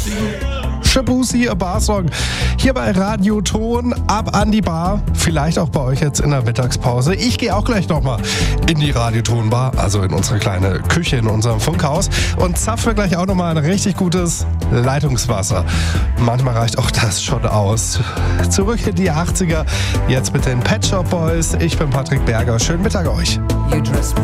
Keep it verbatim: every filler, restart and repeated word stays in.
Shabuzi, a Bar-Song. Hier bei Radio Ton, ab an die Bar. Vielleicht auch bei euch jetzt in der Mittagspause. Ich gehe auch gleich nochmal in die Radio Ton Bar, also in unsere kleine Küche in unserem Funkhaus, und zapfe gleich auch nochmal ein richtig gutes Leitungswasser. Manchmal reicht auch das schon aus. Zurück in die achtziger, jetzt mit den Pet Shop Boys. Ich bin Patrick Berger. Schönen Mittag euch.